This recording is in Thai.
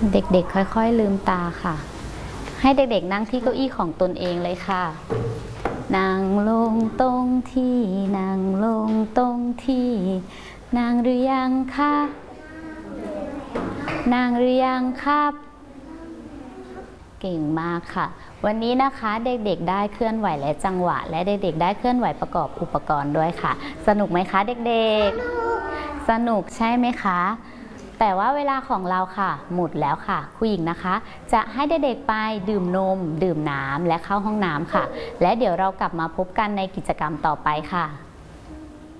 เด็กๆค่อยๆลืมตาค่ะให้เด็กๆนั่งที่เก้าอี้ของตนเองเลยค่ะนั่งลงตรงที่นั่งลงตรงที่นั่งหรือยังคะนั่งหรือยังครับเก่งมากค่ะวันนี้นะคะเด็กๆได้เคลื่อนไหวและจังหวะและเด็กๆได้เคลื่อนไหวประกอบอุปกรณ์ด้วยค่ะสนุกไหมคะเด็กๆสนุกใช่ไหมคะแต่ว่าเวลาของเราค่ะหมดแล้วค่ะครูหญิงนะคะจะให้เด็กๆไปดื่มนมดื่มน้ำและเข้าห้องน้ำค่ะและเดี๋ยวเรากลับมาพบกันในกิจกรรมต่อไปค่ะ